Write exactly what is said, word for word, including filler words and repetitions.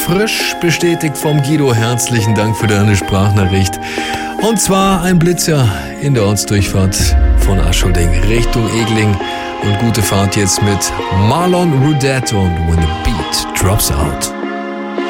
frisch bestätigt vom Guido. Herzlichen Dank für deine Sprachnachricht. Und zwar ein Blitzer in der Ortsdurchfahrt von Ascholding Richtung Egling. Und gute Fahrt jetzt mit Marlon Rudetto und When the Beat Drops Out.